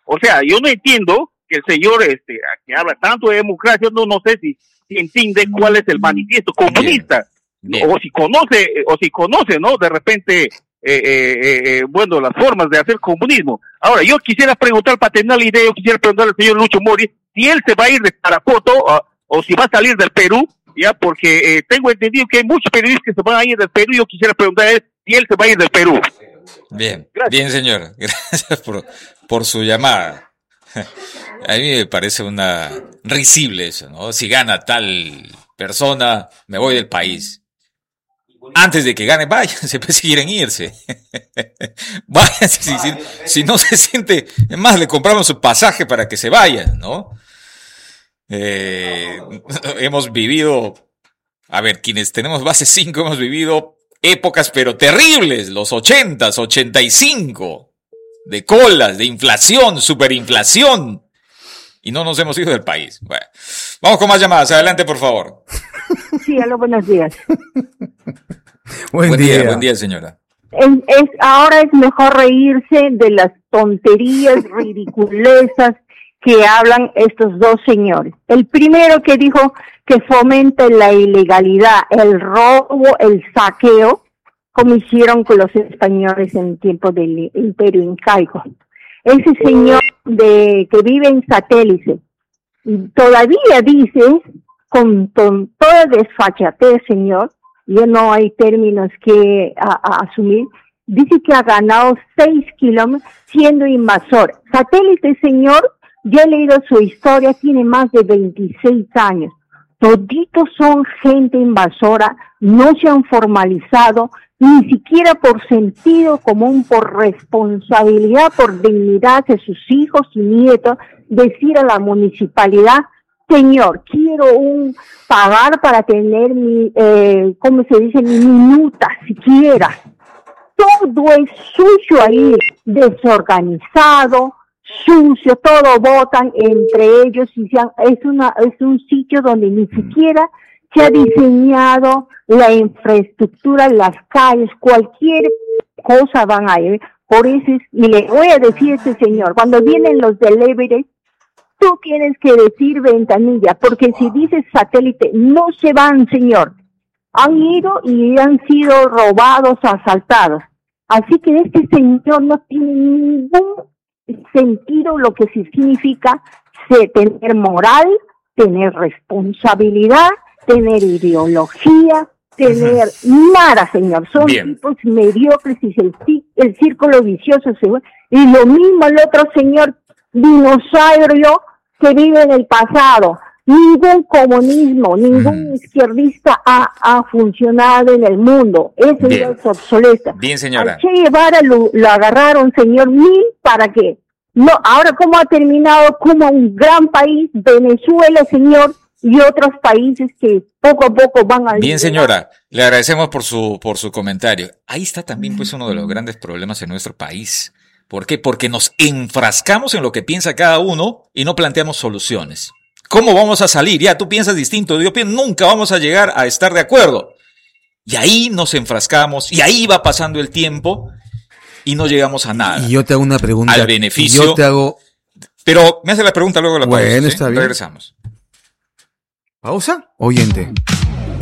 O sea, yo no entiendo que el señor que habla tanto de democracia, no sé si entiende cuál es el manifiesto comunista. Bien. O si conoce, ¿no? De repente, bueno, las formas de hacer comunismo. Ahora, yo quisiera preguntar, para tener la idea, yo quisiera preguntar al señor Lucho Mori si él se va a ir de Tarapoto o si va a salir del Perú, ya, porque tengo entendido que hay muchos periodistas que se van a ir del Perú, y yo quisiera preguntar a él si él se va a ir del Perú. Bien, gracias. Bien, señor. Gracias por su llamada. A mí me parece una risible eso, ¿no? Si gana tal persona, me voy del país. Antes de que gane, váyanse, pues si quieren irse. Váyanse, si no se siente, es más, le compramos su pasaje para que se vayan, ¿no? Hemos vivido, a ver, quienes tenemos base 5, hemos vivido épocas pero terribles, los 80s, 85, de colas, de inflación, superinflación, y no nos hemos ido del país. Bueno, vamos con más llamadas, adelante por favor. Sí, aló, buenos días. Buen día, señora. Ahora es mejor reírse de las tonterías, ridiculezas que hablan estos dos señores. El primero que dijo que fomenta la ilegalidad, el robo, el saqueo, como hicieron con los españoles en tiempo del Imperio Incaico. Ese señor que vive en Satélite, todavía dice, con toda desfachatez, señor, ya no hay términos que asumir, dice que ha ganado 6 kilómetros siendo invasor. Satélite, señor, yo he leído su historia, tiene más de 26 años. Toditos son gente invasora, no se han formalizado, ni siquiera por sentido común, por responsabilidad, por dignidad de sus hijos y nietos, decir a la municipalidad, señor, quiero pagar para tener mi, ¿cómo se dice?, mi minuta, siquiera. Todo es sucio ahí, desorganizado, sucio, todo votan entre ellos y es un sitio donde ni siquiera se ha diseñado la infraestructura, las calles, cualquier cosa van a ir. Por eso, y le voy a decir a este señor, cuando vienen los deliveries, tú tienes que decir ventanilla, porque si dices Satélite, no se van, señor. Han ido y han sido robados, asaltados. Así que este señor no tiene ningún sentido lo que significa tener moral, tener responsabilidad, tener ideología, tener nada, señor. Son tipos mediocres y el círculo vicioso se va. Y lo mismo el otro señor dinosaurio que vive en el pasado. Ningún comunismo, ningún izquierdista ha funcionado en el mundo. Eso ya es obsoleto. Bien, señora. A Che Guevara lo agarraron, señor, ¿para qué? No, ahora cómo ha terminado como un gran país, Venezuela, señor, y otros países que poco a poco van a... Bien, señora, le agradecemos por su comentario. Ahí está también pues uno de los grandes problemas en nuestro país. ¿Por qué? Porque nos enfrascamos en lo que piensa cada uno y no planteamos soluciones. ¿Cómo vamos a salir? Ya tú piensas distinto, yo pienso, nunca vamos a llegar a estar de acuerdo. Y ahí nos enfrascamos, y ahí va pasando el tiempo, y no llegamos a nada. Y yo te hago una pregunta. Al beneficio. Yo te hago... Pero me hace la pregunta luego de la pausa. Bueno, está bien. Regresamos. ¿Pausa? Oyente.